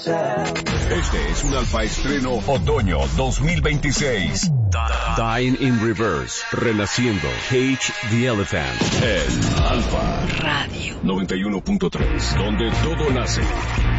Este es un Alfa Estreno Otoño 2026. Dying in Reverse, renaciendo, Cage the Elephant, en Alfa Radio 91.3, donde todo nace.